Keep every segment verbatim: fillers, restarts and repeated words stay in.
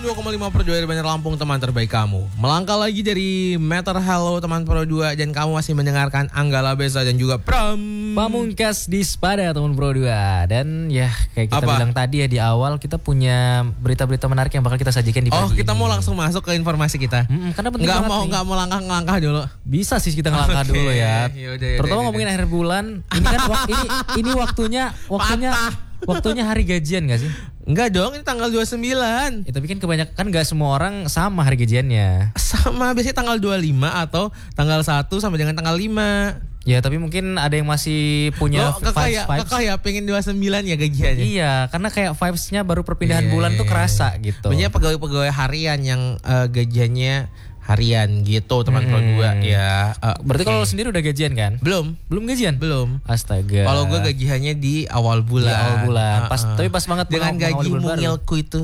dua koma lima per dua dari Bandar Lampung, teman terbaik kamu. Melangkah lagi dari Meter Hello teman Pro dua, dan kamu masih mendengarkan Anggala Besa dan juga Pram Pamungkas di Spada teman Pro dua. Dan ya kayak kita Apa? bilang tadi ya di awal, kita punya berita-berita menarik yang bakal kita sajikan di pagi Oh, kita ini. mau langsung masuk ke informasi kita. Mm-mm, karena penting Nggak banget mau nih. nggak mau langkah-langkah dulu. Bisa sih kita ngelangkah Oke, dulu ya. yaudah, yaudah, Terutama yaudah. ngomongin akhir bulan. Ini kan wak- ini ini waktunya waktunya Patah. waktunya hari gajian gak sih? Enggak dong, ini tanggal dua puluh sembilan. Ya, tapi kan kebanyakan kan gak semua orang sama hari gajiannya. Sama, biasanya tanggal dua puluh lima atau tanggal satu sampai dengan tanggal lima. Ya tapi mungkin ada yang masih punya Lo kakak ya, vibes-vibes. kakak ya pengen dua puluh sembilan ya gajiannya. Iya, karena kayak vibes-nya baru perpindahan Iya, bulan iya, tuh iya. kerasa gitu. Banyak pegawai-pegawai harian yang eh, gajiannya harian gitu, teman Pro Hmm. dua ya. Eh, Berarti kalau lo oke. sendiri udah gajian kan? belum, Belum gajian? belum. Astaga. Kalau gue gajiannya di awal bulan. Di awal bulan. Pas- Uh-uh. tapi pas banget dengan mengawali gaji bulan baru. mungilku itu.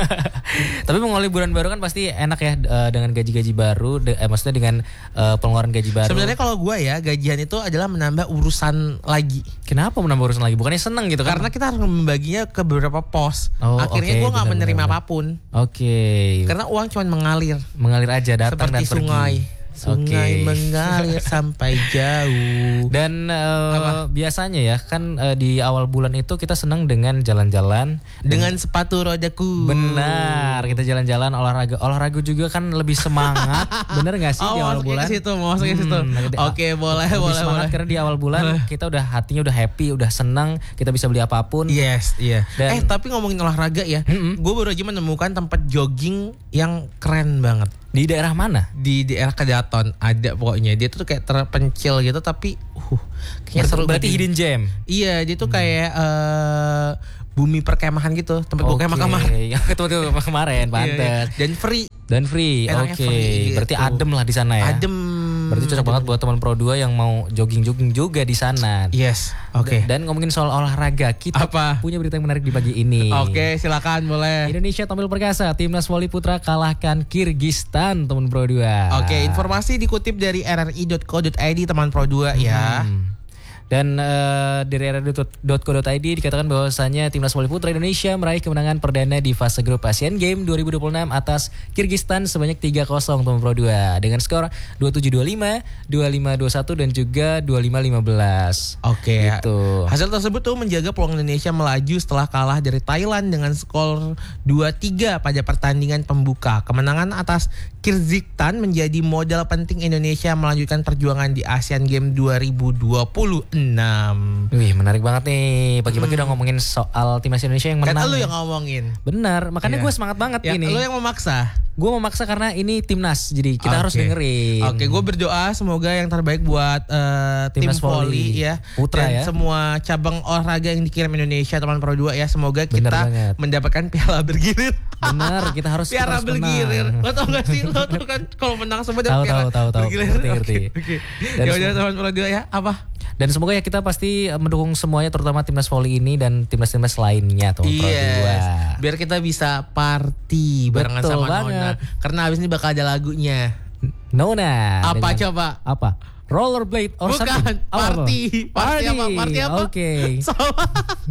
Tapi mengawali bulan baru kan pasti enak ya eh, dengan gaji-gaji baru, de- eh, maksudnya dengan eh, pengeluaran gaji baru. Sebenarnya kalau gue ya, gajian itu adalah menambah urusan lagi. Kenapa menambah urusan lagi? Bukannya seneng gitu kan? Karena kita harus membaginya ke beberapa pos. Oh, Akhirnya oke, gue nggak benar, menerima benar. apapun. Oke. Karena uang cuma mengalir Mengalir aja, datang seperti dan pergi. sungai. Sungai Oke. mengalir sampai jauh. Dan eh, Apa? biasanya ya kan eh, di awal bulan itu kita senang dengan jalan-jalan. Dengan sepatu rodaku. Benar, kita jalan-jalan olahraga. Olahraga juga kan lebih semangat. Bener gak sih Oh, di awal masuknya bulan? ke situ, mau masuknya ke situ. Hmm, di- Oke, boleh, lebih boleh, semangat boleh. karena di awal bulan kita udah hatinya udah happy, udah senang, kita bisa beli apapun. Yes, iya. Dan- eh, tapi ngomongin olahraga ya, Mm-mm. gue baru aja menemukan tempat jogging yang keren banget. Di daerah mana? Di daerah Kedaton ada pokoknya. Dia tuh kayak terpencil gitu, tapi uh, kayaknya seru. Berarti banget. hidden gem. Iya, dia tuh kayak eh, bumi perkemahan gitu, tempat gue kemah kemarin. Yang ketemu kemarin, pantes. Dan free, Dan free. Enaknya Oke. free Berarti gitu. adem lah di sana ya. adem. Berarti cocok banget buat teman Pro dua yang mau jogging-jogging juga di sana. Yes, oke. Dan ngomongin soal olahraga, kita Apa? punya berita yang menarik di pagi ini. Oke, silakan boleh. Indonesia tampil perkasa, timnas voli putra kalahkan Kirgistan, teman Pro dua. Oke, informasi dikutip dari r r i dot co dot i d teman Pro dua ya. Hmm. Dan eh, dari r r i dot co dot i d dikatakan bahwasanya timnas voli putra Indonesia meraih kemenangan perdana di fase grup Asian Games dua ribu dua puluh enam atas Kirgistan sebanyak tiga kosong teman Pro dua dengan skor dua puluh tujuh dua puluh lima, dua puluh lima dua puluh satu dan juga dua puluh lima lima belas. Oke, Gitu. hasil tersebut tuh menjaga peluang Indonesia melaju setelah kalah dari Thailand dengan skor dua tiga pada pertandingan pembuka. Kemenangan atas Kirgistan menjadi modal penting Indonesia melanjutkan perjuangan di Asian Games dua ribu dua puluh enam. Wih, menarik banget nih. Pagi-pagi udah ngomongin soal timnas Indonesia yang Kan menang. lu ya. yang ngomongin. Benar, makanya Iya. gue semangat banget Ya, ini. lu yang memaksa. Gue memaksa karena ini timnas, jadi kita harus Oke. dengerin. Oke, gue berdoa semoga yang terbaik buat eh, tim Timnas voli voli ya, putra dan ya. semua cabang olahraga yang dikirim Indonesia teman Pro dua ya. Semoga Bener kita banget. mendapatkan piala bergilir. Benar, kita harus Piala terus bergilir. menang. Lo tau gak sih? Lo tau kan kalau menang semua Tahu, piala tahu, tahu, tahu. bergilir. Ngerti, ngerti. Oke, oke. Dan Ya udah semua- teman Pro dua ya. Apa? Dan semoga ya kita pasti mendukung semuanya, terutama timnas voli ini dan timnas-timnas lainnya tuh. Pro dua. Yes. Biar kita bisa party barengan Betul sama banget. Nona. Karena abis ini bakal ada lagunya. Nona. Apa dengan- coba? Apa? Rollerblade or Bukan, something? Apa, apa? party. Party apa? Party apa? Oke. Sama.